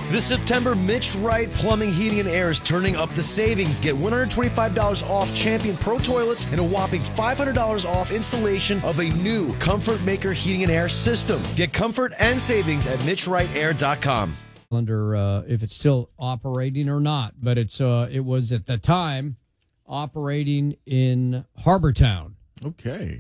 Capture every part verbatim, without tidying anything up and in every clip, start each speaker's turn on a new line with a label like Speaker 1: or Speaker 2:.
Speaker 1: This September, Mitch Wright Plumbing, Heating, and Air is turning up the savings. Get one hundred twenty-five dollars off Champion Pro Toilets and a whopping five hundred dollars off installation of a new Comfort Maker Heating and Air system. Get comfort and savings at mitch wright air dot com.
Speaker 2: Under uh, if it's still operating or not, but it's uh, it was at the time operating in Harbortown.
Speaker 3: Okay.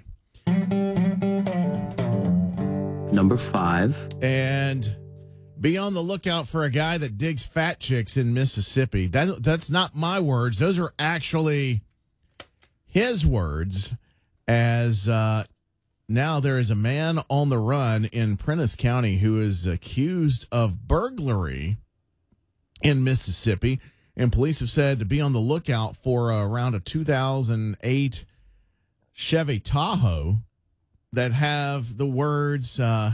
Speaker 4: Number five.
Speaker 3: And be on the lookout for a guy that digs fat chicks in Mississippi. That, that's not my words. Those are actually his words, as uh, now there is a man on the run in Prentiss County who is accused of burglary in Mississippi. And police have said to be on the lookout for uh, around a two thousand eight Chevy Tahoe that have the words uh,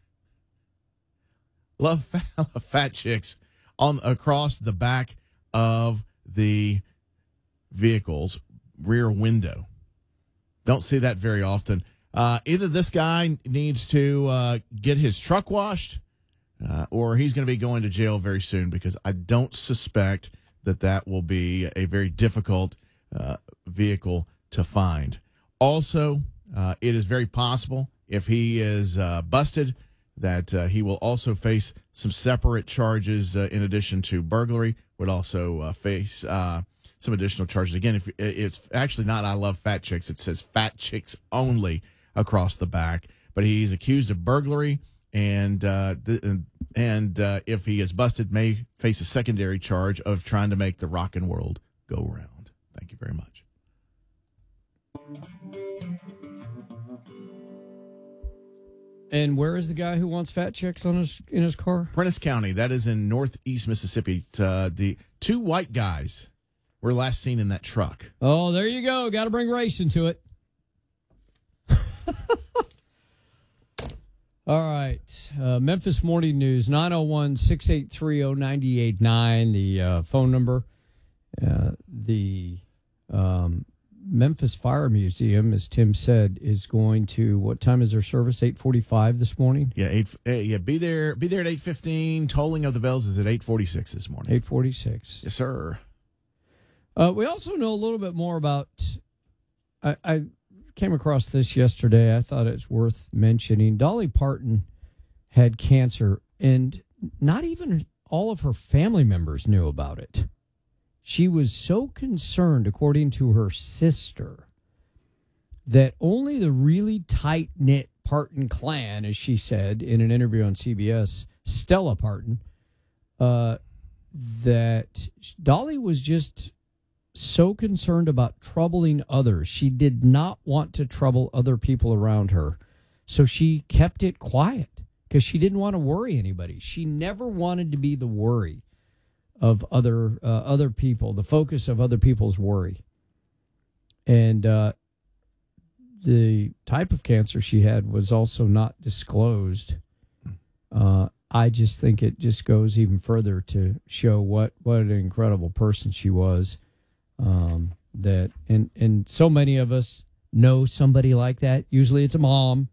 Speaker 3: love fat, fat chicks on across the back of the vehicle's rear window. Don't see that very often. Uh, either this guy needs to uh, get his truck washed uh, or he's going to be going to jail very soon, because I don't suspect that that will be a very difficult uh, vehicle to find. Also, uh, it is very possible if he is uh, busted that uh, he will also face some separate charges uh, in addition to burglary, would also uh, face uh, some additional charges. Again, if it's actually not I Love Fat Chicks, it says Fat Chicks Only across the back. But he's accused of burglary, and uh, th- and uh, if he is busted, may face a secondary charge of trying to make the rockin' world go round. Thank you very much.
Speaker 2: And where is the guy who wants fat chicks on his in his car?
Speaker 3: Prentiss County. That is in northeast Mississippi. Uh, the two white guys were last seen in that truck.
Speaker 2: Oh, there you go. Got to bring race into it. All right. Uh, Memphis Morning News, nine oh one, six eight three, oh nine eight nine, the uh, phone number. Uh, the um, Memphis Fire Museum, as Tim said, is going to, what time is their service? eight forty-five this morning?
Speaker 3: Yeah, eight. Uh, yeah, be there. Be there at eight fifteen. Tolling of the bells is at eight forty-six this morning.
Speaker 2: eight forty-six.
Speaker 3: Yes, sir.
Speaker 2: Uh, we also know a little bit more about. I, I came across this yesterday. I thought it's worth mentioning. Dolly Parton had cancer, and not even all of her family members knew about it. She was so concerned, according to her sister, that only the really tight-knit Parton clan, as she said in an interview on C B S, Stella Parton, uh, that Dolly was just so concerned about troubling others. She did not want to trouble other people around her. So she kept it quiet because she didn't want to worry anybody. She never wanted to be the worry of other uh, other people, the focus of other people's worry. And uh, the type of cancer she had was also not disclosed. Uh, I just think it just goes even further to show what, what an incredible person she was. Um, that and, and so many of us know somebody like that. Usually it's a mom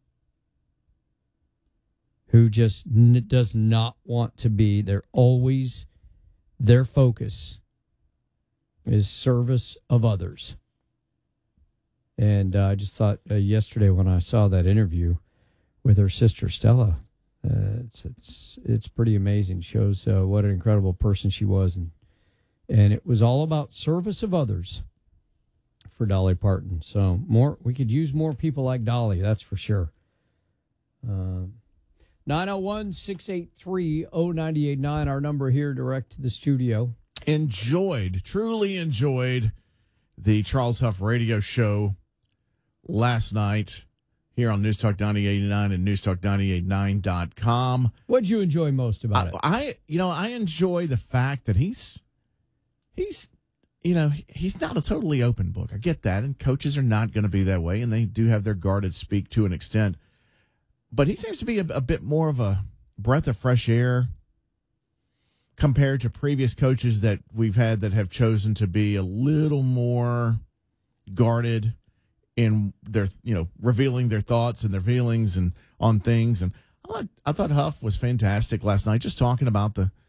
Speaker 2: who just n- does not want to be. They're always, their focus is service of others. And uh, I just thought uh, yesterday when I saw that interview with her sister Stella, uh, it's, it's, it's pretty amazing. Shows uh, what an incredible person she was. And And it was all about service of others for Dolly Parton. So more, we could use more people like Dolly, that's for sure. Uh, nine oh one, six eight three, oh nine eight nine, our number here direct to the studio.
Speaker 3: Enjoyed, truly enjoyed the Charles Huff radio show last night here on News Talk ninety-eight point nine and news talk ninety-eight nine dot com.
Speaker 2: What'd you enjoy most about
Speaker 3: I,
Speaker 2: it?
Speaker 3: I, you know, I enjoy the fact that he's, he's, you know, he's not a totally open book. I get that, and coaches are not going to be that way, and they do have their guarded speak to an extent. But he seems to be a, a bit more of a breath of fresh air compared to previous coaches that we've had that have chosen to be a little more guarded in their, you know, revealing their thoughts and their feelings and on things. And I thought, I thought Huff was fantastic last night, just talking about the